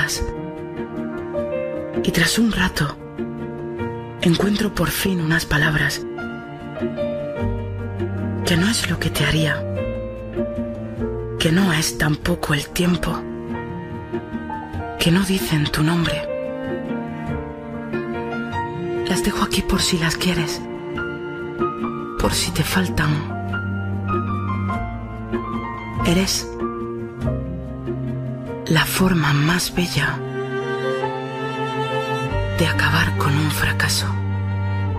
solas. Y tras un rato, encuentro por fin unas palabras que no es lo que te haría, que no es tampoco el tiempo, que no dicen tu nombre. Las dejo aquí por si las quieres, por si te faltan. Eres la forma más bella de acabar con un fracaso.